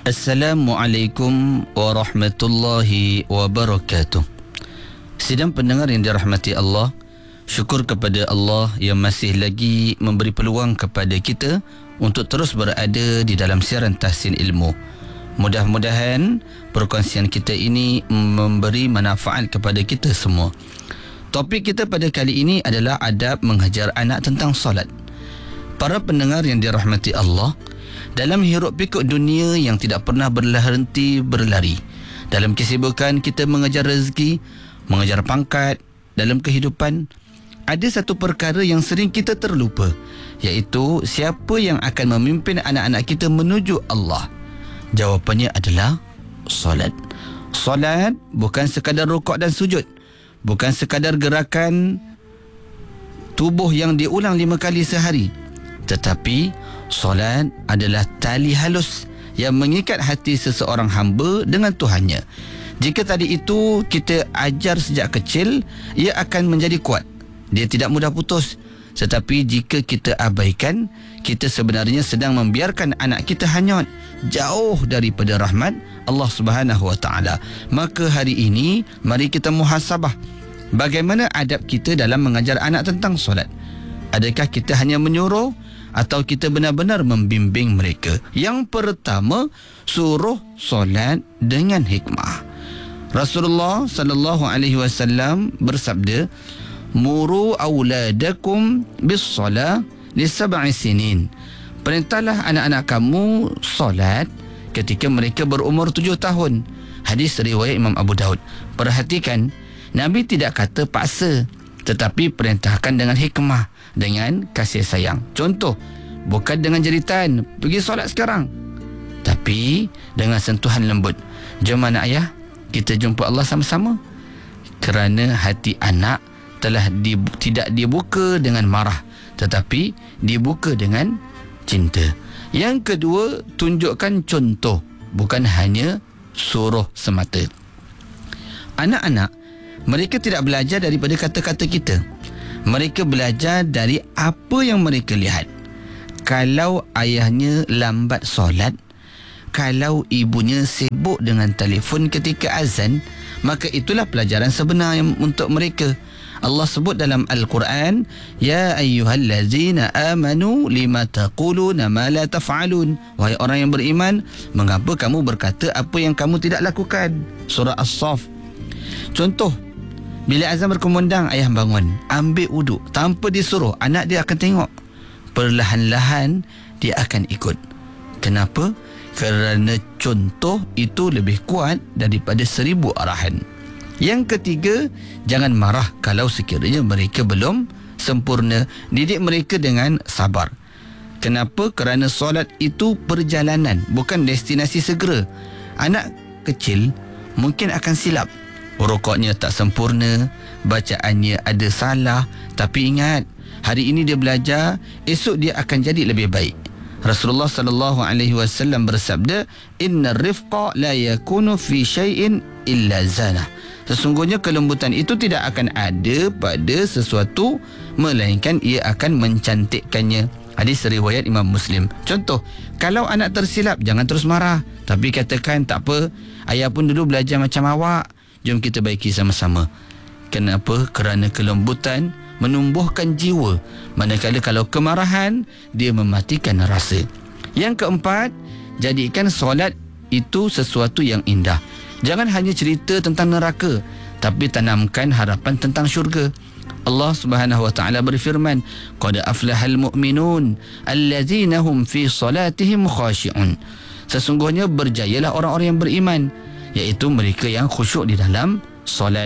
Assalamualaikum warahmatullahi wabarakatuh. Sidang pendengar yang dirahmati Allah, syukur kepada Allah yang masih lagi memberi peluang kepada kita untuk terus berada di dalam siaran Tahsin Ilmu. Mudah-mudahan perkongsian kita ini memberi manfaat kepada kita semua. Topik kita pada kali ini adalah adab mengajar anak tentang solat. Para pendengar yang dirahmati Allah, dalam hiruk pikuk dunia yang tidak pernah berhenti berlari, dalam kesibukan kita mengejar rezeki, mengejar pangkat dalam kehidupan, ada satu perkara yang sering kita terlupa, iaitu siapa yang akan memimpin anak-anak kita menuju Allah. Jawapannya adalah solat. Solat bukan sekadar rukuk dan sujud, bukan sekadar gerakan tubuh yang diulang 5 kali sehari, tetapi solat adalah tali halus yang mengikat hati seseorang hamba dengan Tuhannya. Jika tadi itu kita ajar sejak kecil, ia akan menjadi kuat. Dia tidak mudah putus. Tetapi jika kita abaikan, kita sebenarnya sedang membiarkan anak kita hanyut jauh daripada rahmat Allah Subhanahu Wa Taala. Maka hari ini mari kita muhasabah. Bagaimana adab kita dalam mengajar anak tentang solat? Adakah kita hanya menyuruh atau kita benar-benar membimbing mereka? Yang pertama, suruh solat dengan hikmah. Rasulullah sallallahu alaihi wasallam bersabda, "Muru auladakum bis-shalah li 7 sinin." Perintahlah anak-anak kamu solat ketika mereka berumur 7 tahun. Hadis riwayat Imam Abu Daud. Perhatikan, Nabi tidak kata paksa, tetapi perintahkan dengan hikmah, dengan kasih sayang. Contoh, bukan dengan jeritan, pergi solat sekarang, tapi dengan sentuhan lembut. Jom anak ayah, kita jumpa Allah sama-sama. Kerana hati anak telah tidak dibuka dengan marah, tetapi dibuka dengan cinta. Yang kedua, tunjukkan contoh, bukan hanya suruh semata. Anak-anak, mereka tidak belajar daripada kata-kata kita. Mereka belajar dari apa yang mereka lihat. Kalau ayahnya lambat solat, kalau ibunya sibuk dengan telefon ketika azan, maka itulah pelajaran sebenar untuk mereka. Allah sebut dalam Al-Quran, "Ya ayyuhallazina amanu lima taquluna ma la taf'alun." Wahai orang yang beriman, mengapa kamu berkata apa yang kamu tidak lakukan? Surah As-Saff. Contoh, bila azan berkumandang, ayah bangun, ambil wuduk tanpa disuruh. Anak dia akan tengok. Perlahan-lahan dia akan ikut. Kenapa? Kerana contoh itu lebih kuat daripada 1000 arahan. Yang ketiga, jangan marah kalau sekiranya mereka belum sempurna. Didik mereka dengan sabar. Kenapa? Kerana solat itu perjalanan, bukan destinasi segera. Anak kecil mungkin akan silap. Rukuknya tak sempurna, bacaannya ada salah, tapi ingat, hari ini dia belajar, esok dia akan jadi lebih baik. Rasulullah sallallahu alaihi wasallam bersabda, "Innar rifqa la yakunu fi syai'in illa zanah." Sesungguhnya kelembutan itu tidak akan ada pada sesuatu melainkan ia akan mencantikkannya. Hadis riwayat Imam Muslim. Contoh, kalau anak tersilap, jangan terus marah, tapi katakan, "Tak apa, ayah pun dulu belajar macam awak. Jom kita baiki sama-sama." Kenapa? Kerana kelembutan menumbuhkan jiwa, manakala kalau kemarahan, dia mematikan rasa. Yang keempat, jadikan solat itu sesuatu yang indah. Jangan hanya cerita tentang neraka, tapi tanamkan harapan tentang syurga. Allah Subhanahu Wa Taala berfirman, "Qad aflahal mu'minun allazina hum fi salatihim khashi'un." Sesungguhnya berjayalah orang-orang yang beriman, iaitu mereka yang khusyuk di dalam solat.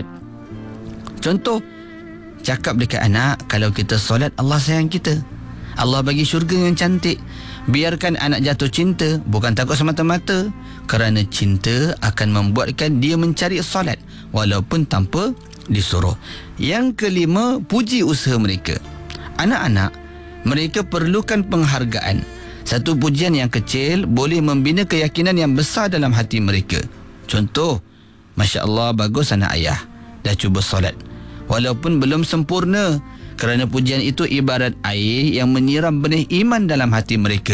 Contoh, cakap dekat anak, kalau kita solat, Allah sayang kita, Allah bagi syurga yang cantik. Biarkan anak jatuh cinta, bukan takut semata-mata, kerana cinta akan membuatkan dia mencari solat walaupun tanpa disuruh. Yang kelima, puji usaha mereka. Anak-anak, mereka perlukan penghargaan. Satu pujian yang kecil boleh membina keyakinan yang besar dalam hati mereka. Contoh, "Masya Allah, bagus anak ayah, dah cuba solat." Walaupun belum sempurna, kerana pujian itu ibarat air yang menyiram benih iman dalam hati mereka.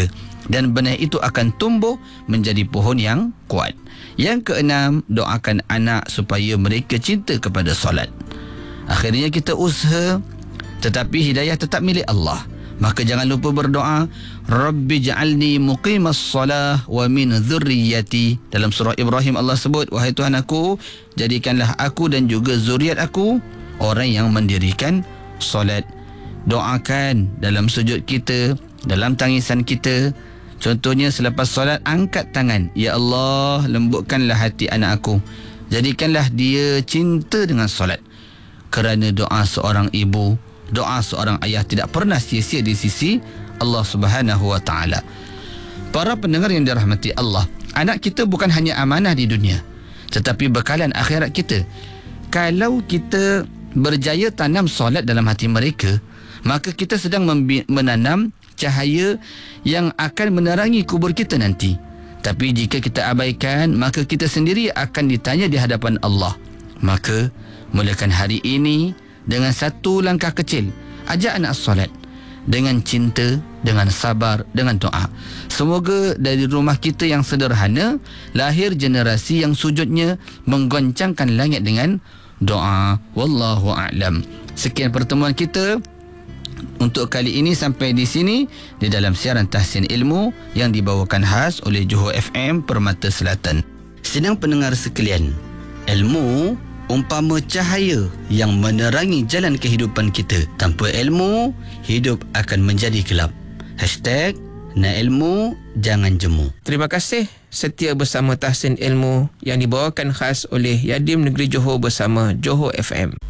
dan benih itu akan tumbuh menjadi pohon yang kuat. Yang keenam, doakan anak supaya mereka cinta kepada solat. Akhirnya kita usaha, tetapi hidayah tetap milik Allah. Maka jangan lupa berdoa, Rabbi ja'alni muqimas salah wa min dhurriyyati. Dalam surah Ibrahim Allah sebut, wahai Tuhan aku, jadikanlah aku dan juga zuriat aku orang yang mendirikan solat. Doakan dalam sujud kita, dalam tangisan kita. Contohnya selepas solat, angkat tangan, ya Allah, lembutkanlah hati anak aku, jadikanlah dia cinta dengan solat. Kerana doa seorang ibu, doa seorang ayah tidak pernah sia-sia di sisi Allah Subhanahu wa taala. Para pendengar yang dirahmati Allah, anak kita bukan hanya amanah di dunia, tetapi bekalan akhirat kita. Kalau kita berjaya tanam solat dalam hati mereka, maka kita sedang menanam cahaya yang akan menerangi kubur kita nanti. Tapi jika kita abaikan, maka kita sendiri akan ditanya di hadapan Allah. Maka mulakan hari ini dengan satu langkah kecil, ajak anak solat dengan cinta, dengan sabar, dengan doa. Semoga dari rumah kita yang sederhana lahir generasi yang sujudnya menggoncangkan langit dengan doa. Wallahu a'lam. Sekian pertemuan kita untuk kali ini, sampai di sini di dalam siaran Tahsin Ilmu yang dibawakan khas oleh Johor FM Permata Selatan. Sedang pendengar sekalian, ilmu umpama cahaya yang menerangi jalan kehidupan kita. Tanpa ilmu, hidup akan menjadi gelap. #nak ilmu, jangan jemu. Terima kasih setia bersama Tahsin Ilmu yang dibawakan khas oleh Yadim Negeri Johor bersama Johor FM.